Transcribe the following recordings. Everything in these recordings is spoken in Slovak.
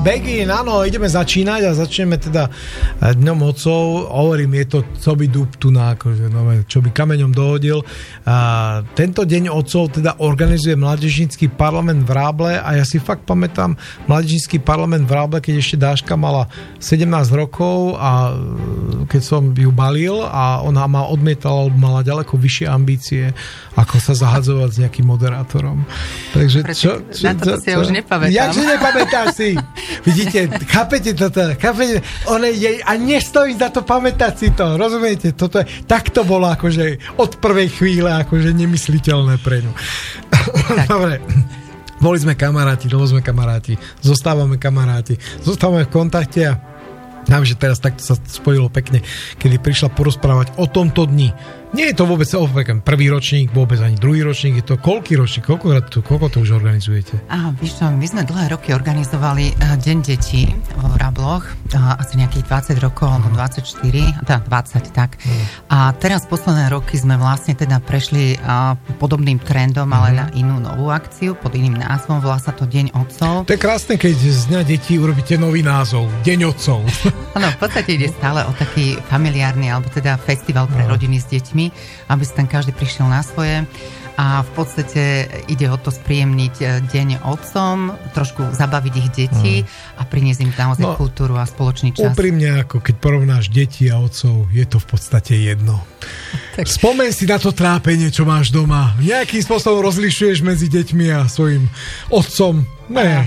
Begin, áno, ideme začínať a začneme teda Dňom otcov. Hovorím, je to co by dub tu na, akože, no, čo by kameňom dohodil. Tento Deň otcov teda organizuje Mládežnícky parlament v Ráble a ja si fakt pamätám Mládežnícky parlament v Ráble, keď ešte Dáška mala 17 rokov a keď som ju balil a ona ma odmietala, mala ďaleko vyššie ambície, ako sa zahadzovať s nejakým moderátorom. Takže na to si ja už nepamätám. Jakže nepamätáš si? Vidíte, chápete toto? Chápete? A nestojí za to pamätať si to. Rozumiete? Toto je, tak to bolo akože od prvej chvíle akože nemysliteľné pre ňu. Dobre. Boli sme kamaráti, dlho sme kamaráti. Zostávame kamaráti. Zostávame v kontakte a že teraz takto sa spojilo pekne, kedy prišla porozprávať o tomto dni. Nie je to vôbec prvý ročník, vôbec ani druhý ročník, je to koľký ročník, koľko to už organizujete? Víš čo, my sme dlhé roky organizovali Deň detí v Rábloch, asi nejakých 20 rokov, alebo 24, teda 20, tak. A teraz posledné roky sme vlastne teda prešli podobným trendom, ale na inú novú akciu, pod iným názvom, volá sa to Deň otcov. To je krásne, keď z Dňa detí urobíte nový názov, Deň otcov. Áno, v podstate ide stále o taký familiárny, alebo teda festival pre rodiny s deťmi, aby si tam každý prišiel na svoje a v podstate ide o to spríjemniť Deň otcom, trošku zabaviť ich deti a priniesť im naozaj kultúru a spoločný čas. Úprimne, ako keď porovnáš deti a otcov, je to v podstate jedno. Tak. Spomeň si na to trápenie, čo máš doma. Nejakým spôsobom rozlišuješ medzi deťmi a svojim otcom. Nie.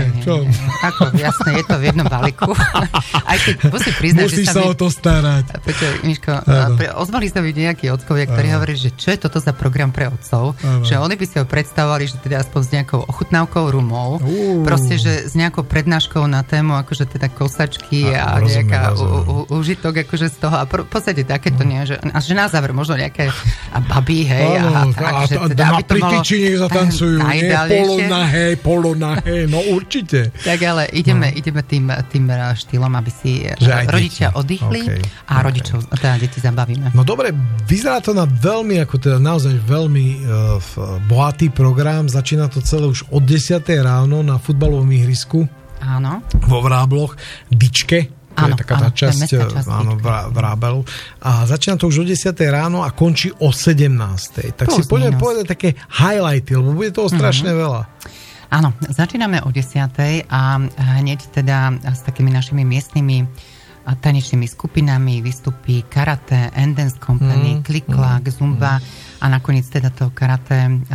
Ako, jasné, je to v jednom balíku. Aj keď musím priznať, musíš sa o to starať. Počkaj, Miško, ozvali sa byť nejakí otcovia, ktorí hovorí, že čo je toto za program pre otcov, že oni by si ho predstavovali, že teda aspoň s nejakou ochutnávkou rumov, proste, že s nejakou prednáškou na tému, akože teda kosačky a nejaká užitok akože z toho a v podstate takéto nie, že na záver možno nejaké baby, hej, a tak, že teda, aby to malo nech zatancujú, nie polonahé, no určite. Tak ale ideme tým štýlom, aby si rodičia oddychli a rodičov, teda deti zabavíme. No dobre, vyzerá to na veľmi, ako teda naozaj veľmi bohatý program, začína to celé už od 10. ráno na futbalovom ihrisku. Áno. Vo Vrábloch, Dičke. To je taká tá časť v Rábelu. A začína to už o 10. ráno a končí o 17. Tak si poďme povedať také highlighty, lebo bude toho strašne veľa. Áno, začíname o 10. a hneď teda s takými našimi miestnymi tanečnými skupinami vystupí karate, Endance Company, Click Clack, Zumba a nakoniec teda to karate